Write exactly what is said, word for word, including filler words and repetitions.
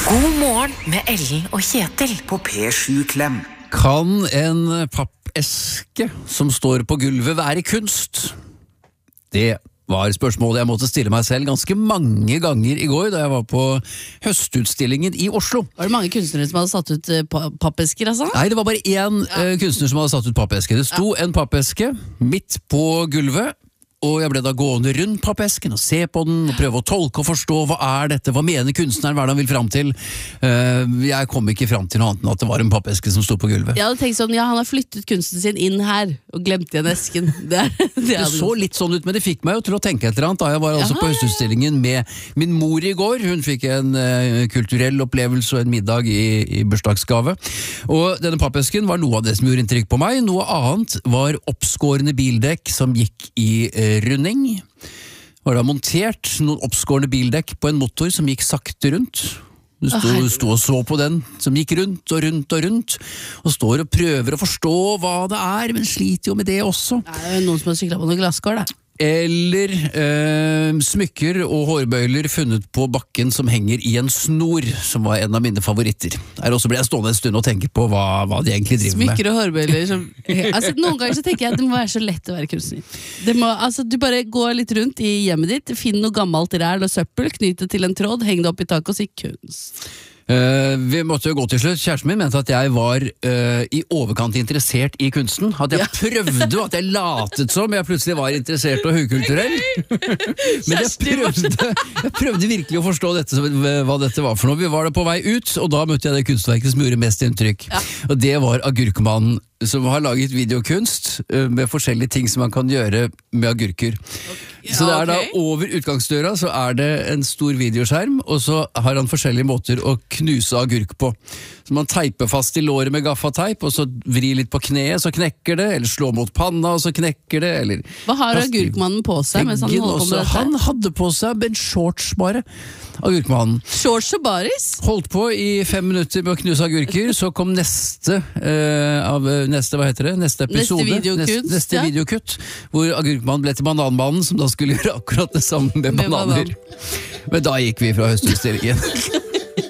God morgen med Ellen og Kjetil På P sju Klem. Kan en pappeske som står på gulvet være kunst? Det var spørsmålet jeg måtte stille meg selv ganske mange ganger i går da jeg var på høstutstillingen i Oslo. Var det mange kunstnere som hadde satt ut uh, pa pappesker, altså? Nei, det var bare én ja. uh, kunstner som hadde satt ut pappeske. Det sto ja. en pappeske midt på gulvet, og jeg ble da gående rundt pappesken og se på den og prøve å tolke og forstå hva er dette, hva mener kunstneren, hva er det han vil fram til. Uh, jeg kom ikke fram til noe annet enn at det var en pappeske som sto på gulvet. Jeg hadde tenkt sånn, ja, han har flyttet kunsten sin inn her og glemt igjen esken. Det, er, det, det så litt sånn ut, men det fikk meg jo til å tenke et eller annet. Da jeg var altså Jaha, på høstutstillingen med min mor i går. Hun fikk en uh, kulturell opplevelse og en middag i, i bursdagsgave. Og denne pappesken var noe av det som gjorde inntrykk på meg. Noe annet var oppskårende bildekk som gikk i uh, runding. Var da montert noen oppskårende bildekk på en motor som gikk sakte rundt. Du sto, oh, sto og så på den som gikk rundt og rundt og rundt, og står og prøver å forstå hva det er, men sliter jo med det også. Det er jo noen som har syklet på noen glasskår, da. Eller eh, smykker og hårbøyler funnet på bakken som henger i en snor, som var en av mine favoritter. Der også ble jeg stående en stund og tenke på hva, hva de egentlig driver med. Smykker og hårbøyler som, altså, noen ganger så tenker jeg at det må være så lett å være kunstner. Det må, altså, du bare går litt rundt i hjemmet ditt, finn noe gammelt ræl og søppel, knyt det til en tråd, heng det opp i taket og si kunst. Uh, vi måtte jo gå til slutt. Kjæresten min mente at jeg var uh, i overkant interessert i kunsten. At jeg ja. prøvde, at jeg latet som jeg plutselig var interessert og høykulturell. Men jeg prøvde, jeg prøvde virkelig å forstå dette, hva dette var for noe. Vi var da på vei ut, og da møtte jeg det kunstverket som gjorde mest inntrykk. Ja. Og det var Agurkmannen, som har laget videokunst uh, med forskjellige ting som man kan gjøre med agurker. Okay. Ja, så det er okay. da over utgangsdøra så er det en stor videoskjerm, og så har han forskjellige måter å knuse agurk på. Så man teiper fast i låret med gaffateip, og så vrir litt på kneet, så knekker det, eller slår mot panna, og så knekker det, eller... Hva har Agurkmannen på seg mens han holder på med dette? Han hadde på seg en shorts bare, Agurkmannen. Shorts og baris? Holdt på i fem minutter med å knuse agurker, så kom neste uh, av neste, hva heter det? Neste episode. Neste videokutt. Neste, neste ja. videokutt, hvor Agurkmannen ble til Bananmannen, som da skulle gjøre akkurat det samme med, med bananer. Banan. Men da gikk vi fra høstutstillingen.